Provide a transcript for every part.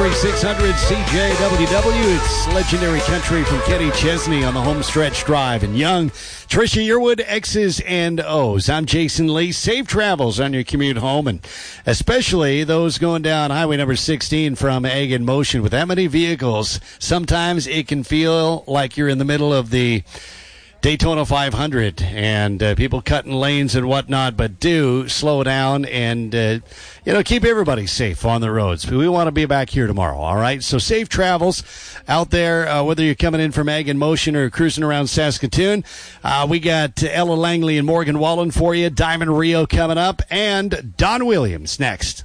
Country 600 CJWW. It's legendary country from Kenny Chesney on the home stretch drive. And Young, Trisha Yearwood, X's and O's. I'm Jason Lee. Safe travels on your commute home, and especially those going down Highway number 16 from Ag in Motion. With that many vehicles, sometimes it can feel like you're in the middle of the Daytona 500 and people cutting lanes and whatnot, but do slow down and, keep everybody safe on the roads. We want to be back here tomorrow, all right? So safe travels out there, whether you're coming in from Ag in Motion or cruising around Saskatoon. We got Ella Langley and Morgan Wallen for you, Diamond Rio coming up, and Don Williams next.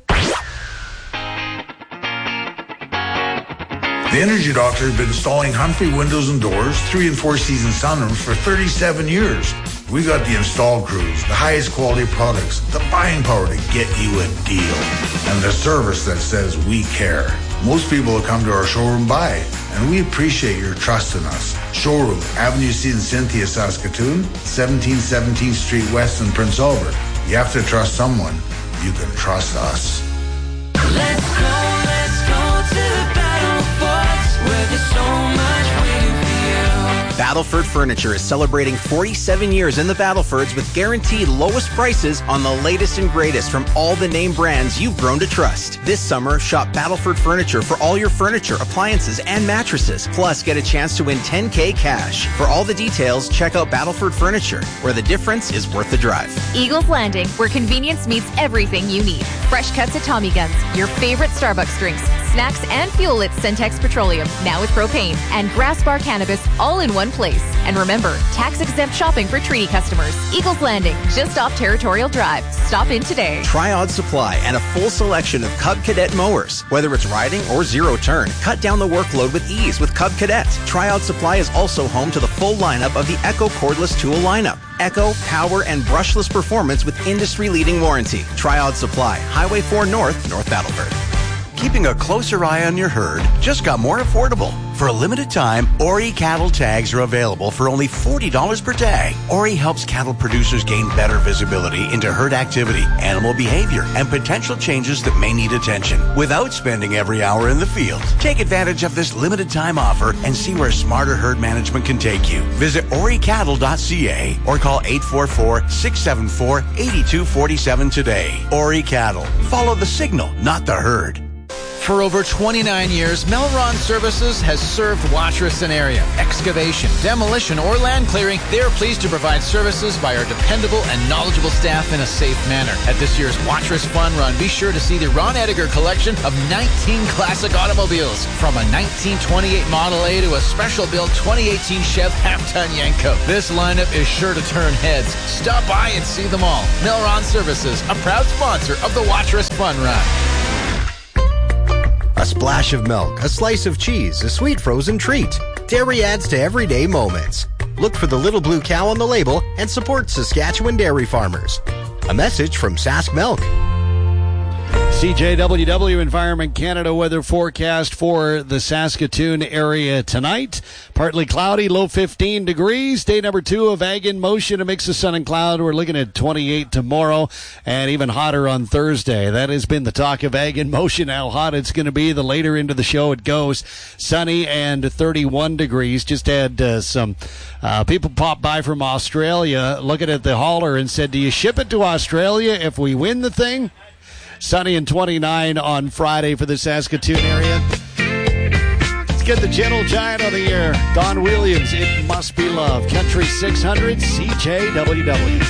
The Energy Doctor has been installing Humphrey windows and doors, 3 and 4 season sunrooms for 37 years. We got the install crews, the highest quality products, the buying power to get you a deal, and the service that says we care. Most people will come to our showroom buy, and we appreciate your trust in us. Showroom, Avenue C in Cynthia, Saskatoon, 1717th Street West in Prince Albert. You have to trust someone. You can trust us. Let's go to the battle forts where there's so much waiting for you. Battleford Furniture is celebrating 47 years in the Battlefords with guaranteed lowest prices on the latest and greatest from all the name brands you've grown to trust. This summer, shop Battleford Furniture for all your furniture, appliances, and mattresses. Plus, get a chance to win $10K cash. For all the details, check out Battleford Furniture, where the difference is worth the drive. Eagles Landing, where convenience meets everything you need. Fresh cuts at Tommy Guns, your favorite Starbucks drinks, snacks, and fuel at Centex Petroleum, now with propane, and Grass Bar Cannabis, all in one place. And remember, tax-exempt shopping for treaty customers. Eagles Landing, just off Territorial Drive. Stop in today. Triod Supply and a full selection of Cub Cadet mowers. Whether it's riding or zero turn, cut down the workload with ease with Cub Cadet. Triod Supply is also home to the full lineup of the Echo cordless tool lineup. Echo, power, and brushless performance with industry-leading warranty. Triod Supply, Highway 4 North, North Battleford. Keeping a closer eye on your herd just got more affordable. For a limited time, Ori cattle tags are available for only $40 per tag. Ori helps cattle producers gain better visibility into herd activity, animal behavior, and potential changes that may need attention without spending every hour in the field. Take advantage of this limited time offer and see where smarter herd management can take you. Visit oricattle.ca or call 844-674-8247 today. Ori Cattle. Follow the signal, not the herd. For over 29 years, Melron Services has served Watrous area. Excavation, demolition, or land clearing, they are pleased to provide services by our dependable and knowledgeable staff in a safe manner. At this year's Watrous Fun Run, be sure to see the Ron Edgar collection of 19 classic automobiles, from a 1928 Model A to a special-built 2018 Chev half-ton Yenko. This lineup is sure to turn heads. Stop by and see them all. Melron Services, a proud sponsor of the Watrous Fun Run. A splash of milk, a slice of cheese, a sweet frozen treat. Dairy adds to everyday moments. Look for the little blue cow on the label and support Saskatchewan dairy farmers. A message from Sask Milk. CJWW Environment Canada weather forecast for the Saskatoon area tonight. Partly cloudy, low 15 degrees. Day number 2 of Ag in Motion, a mix of sun and cloud. We're looking at 28 tomorrow and even hotter on Thursday. That has been the talk of Ag in Motion, how hot it's going to be. The later into the show it goes. Sunny and 31 degrees. Just had some people pop by from Australia looking at the hauler and said, do you ship it to Australia if we win the thing? Sunny and 29 on Friday for the Saskatoon area. Let's get the gentle giant of the air, Don Williams. It Must Be Love. Country 600 CJWW.